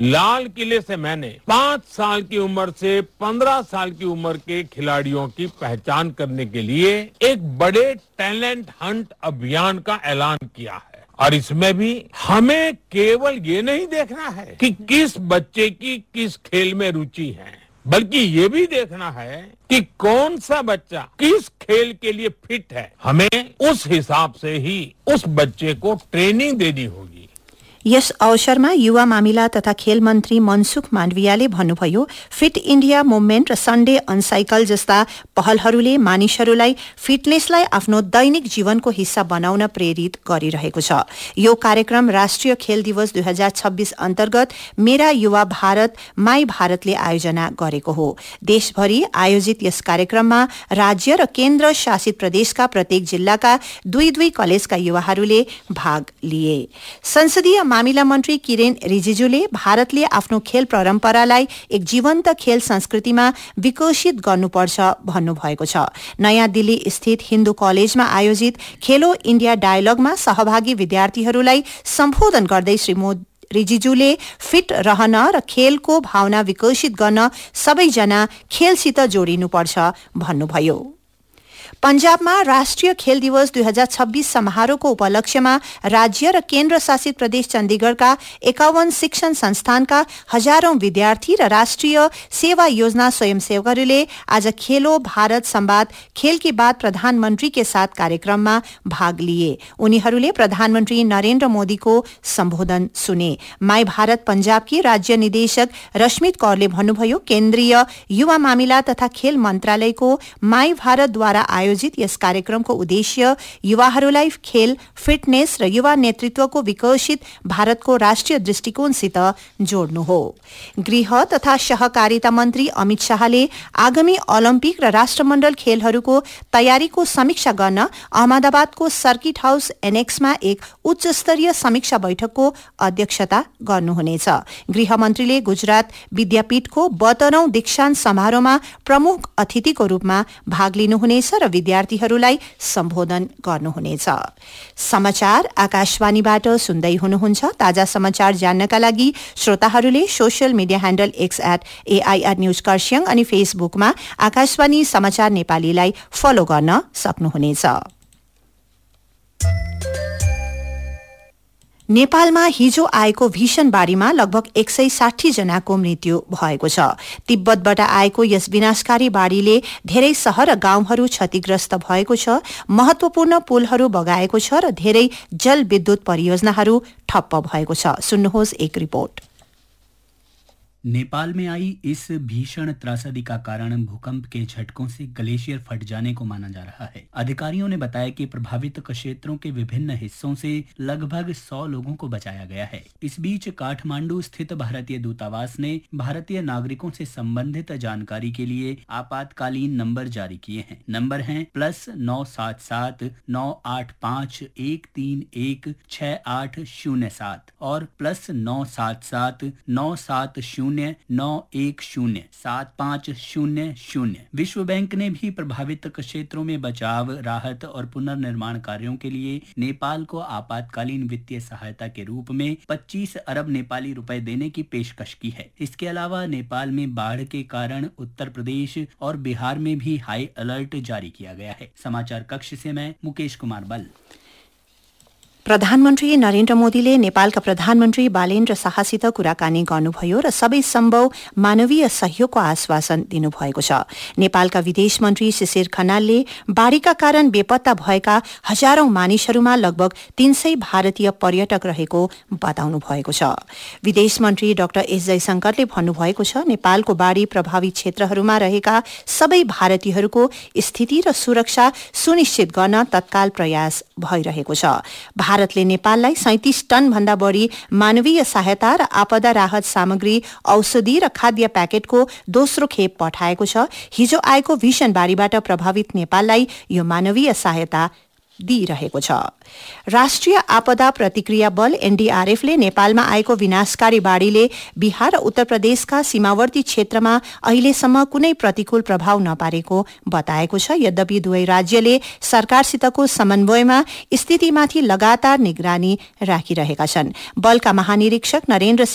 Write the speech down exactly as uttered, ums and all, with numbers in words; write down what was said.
लाल किले से मैंने पाँच साल की उम्र से पंद्रह साल की उम्र के खिलाड़ियों की पहचान करने के लिए एक बड़े टैलेंट हंट अभियान का ऐलान किया है। और इसमें भी हमें केवल ये नहीं देखना है कि किस बच्चे की किस खेल में रुचि है, बल्कि ये भी देखना है कि कौन सा बच्चा किस खेल के लिए फिट है। हमें उस हिसाब से ही उस बच्चे को ट्रेनिंग देनी होगी। यस अवसरमा युवा मामिला तथा खेल मन्त्री मनसुख माण्डवियाले भन्नुभयो, फिट इण्डिया मुभमेन्ट र सन्डे अन साइकल जस्ता पहलहरूले मानिसहरूलाई फिटनेसलाई आफ्नो दैनिक जीवनको हिस्सा बनाउन प्रेरित गरिरहेको छ। यो कार्यक्रम राष्ट्रिय खेल दिवस दुई हजार छब्बीस अन्तर्गत मेरा युवा भारत माई भारतले आयोजना गरेको हो। देशभरि आयोजित यस कार्यक्रममा राज्य र केन्द्र शासित प्रदेशका प्रत्येक जिल्लाका दुई दुई कलेजका युवाहरूले भाग लिए। संसदीय मामिला मन्त्री किरेन रिजिजुले भारतले आफ्नो खेल परम्परालाई एक जीवन्त खेल संस्कृतिमा विकसित गर्नुपर्छ भन्नुभएको छ। नयाँ दिल्ली स्थित हिन्दू कलेजमा आयोजित खेलो इण्डिया डायलगमा सहभागी विद्यार्थीहरूलाई सम्बोधन गर्दै श्री मोदी रिजिजुले फिट रहन र खेलको भावना विकसित गर्न सबैजना खेलसित जोडिनुपर्छ भन्नुभयो। पंजाबमा राष्ट्रिय खेल दिवस दुई हजार छब्बीस समारोहको उपलक्ष्यमा राज्य र केन्द्र शासित प्रदेश चण्डीगढ़का एकाउन्न शिक्षण संस्थानका हजारौं विद्यार्थी र राष्ट्रिय सेवा योजना स्वयंसेवकहरूले आज खेलो भारत संवाद खेल की बात प्रधानमंत्री के साथ कार्यक्रममा भाग लिए। उनीहरूले प्रधानमंत्री नरेन्द्र मोदीको सम्बोधन सुने। माई भारत पंजाबकी राज्य निदेशक रश्मित कौरले भन्नुभयो, केन्द्रीय युवा मामिला तथा खेल मन्त्रालयको माई भारतद्वारा आयोजित यस कार्यक्रमको उद्देश्य युवाहरूलाई खेल, फिटनेस र युवा नेतृत्वको विकसित भारतको राष्ट्रिय दृष्टिकोणसित जोड्नु हो। गृह तथा सहकारिता मन्त्री अमित शाहले आगामी ओलम्पिक र राष्ट्रमण्डल खेलहरूको तयारीको समीक्षा गर्न अहमदाबादको सर्किट हाउस एनेक्समा एक उच्च स्तरीय समीक्षा बैठकको अध्यक्षता गर्नुहुनेछ। गृह मन्त्रीले गुजरात विद्यापीठको बहत्तरौं दीक्षान्त समारोहमा प्रमुख अतिथिको रूपमा भाग लिनुहुनेछ र विद्यार्थीहरूलाई सम्बोधन गर्नुहुनेछ। समाचार आकाशवाणीबाट सुन्दै हुनुहुन्छ। ताजा समाचार जान्नका लागि श्रोताहरूले social media handle x at AIR news Kurseong अनि फेसबुकमा आकाशवाणी समाचार नेपालीलाई फलो गर्न सक्नुहुनेछ। नेपालमा हिजो आएको भीषण बाढ़ीमा लगभग एक सय साठी जनाको मृत्यु भएको छ। तिब्बतबाट आएको यस विनाशकारी बाढ़ीले धेरै शहर र गाउँहरू क्षतिग्रस्त भएको छ। महत्वपूर्ण पुलहरू बगाएको छ र धेरै जलविद्युत परियोजनाहरू ठप्प भएको छ। सुन्नुहोस् एक रिपोर्ट। नेपाल में आई इस भीषण त्रासदी का कारण भूकंप के झटकों से ग्लेशियर फट जाने को माना जा रहा है। अधिकारियों ने बताया कि प्रभावित क्षेत्रों के विभिन्न हिस्सों से लगभग सौ लोगों को बचाया गया है। इस बीच काठमांडू स्थित भारतीय दूतावास ने भारतीय नागरिकों से संबंधित जानकारी के लिए आपातकालीन नंबर जारी किए हैं। नंबर हैं प्लस नौ सात सात नौ आठ पाँच एक तीन एक छह आठ शून्य सात और प्लस नौ सात सात नौ सात शून्य नौ एक शून्य सात पाँच शून्य शून्य। विश्व बैंक ने भी प्रभावित क्षेत्रों में बचाव, राहत और पुनर्निर्माण कार्यों के लिए नेपाल को आपातकालीन वित्तीय सहायता के रूप में पच्चीस अरब नेपाली रुपए देने की पेशकश की है। इसके अलावा नेपाल में बाढ़ के कारण उत्तर प्रदेश और बिहार में भी हाई अलर्ट जारी किया गया है। समाचार कक्ष से मैं मुकेश कुमार बल। प्रधानमन्त्री नरेन्द्र मोदीले नेपालका प्रधानमन्त्री बालेन्द्र शाहसित कुराकानी गर्नुभयो र सबै सम्भव मानवीय सहयोगको आश्वासन दिनुभएको छ। नेपालका विदेश मन्त्री शिशिर खनालले बाढ़ीका कारण बेपत्ता भएका हजारौं मानिसहरूमा लगभग तीन सय भारतीय पर्यटक रहेको बताउनु भएको छ। विदेश मन्त्री डाक्टर एस जयशंकरले भन्नुभएको छ, नेपालको बाढ़ी प्रभावित क्षेत्रहरूमा रहेका सबै भारतीयहरूको स्थिति र सुरक्षा सुनिश्चित गर्न तत्काल प्रयास भइरहेको छ। भारतले नेपाललाई सैंतीस टन भन्दा बढ़ी मानवीय सहायता र आपदा राहत सामग्री, औषधि र खाद्य प्याकेटको दोस्रो खेप पठाएको छ। हिजो आएको भीषण बाढ़ीबाट प्रभावित नेपाललाई यो मानवीय सहायता दिइरहेको छ। राष्ट्रिय आपदा प्रतिक्रिया बल एनडीआरएफले नेपालमा आएको विनाशकारी बाढ़ीले बिहार र उत्तर प्रदेशका सीमावर्ती क्षेत्रमा अहिलेसम्म कुनै प्रतिकूल प्रभाव नपारेको बताएको छ। यद्यपि दुवै राज्यले सरकारसितको समन्वयमा स्थितिमाथि लगातार निगरानी राखिरहेका छन्। बलका महानिरीक्षक नरेन्द्र